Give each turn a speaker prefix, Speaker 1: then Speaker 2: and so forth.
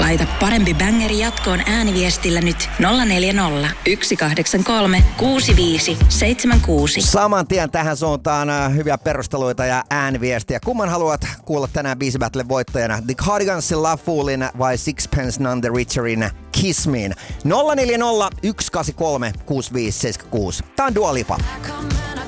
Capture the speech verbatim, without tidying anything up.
Speaker 1: Laita parempi bängeri jatkoon ääniviestillä nyt nolla neljä nolla, yksi kahdeksan kolme, kuusi viisi seitsemän kuusi.
Speaker 2: Saman tien tähän suuntaan äh, hyviä perusteluita ja ääniviestiä. Kumman haluat kuulla tänään Biisi Battlen voittajana? The Cardigansin Love Foolin vai Sixpence None the Richerin Kiss Mein? nolla neljä nolla, yksi kahdeksan kolme, kuusi viisi seitsemän kuusi. Tää on Dua Lipa.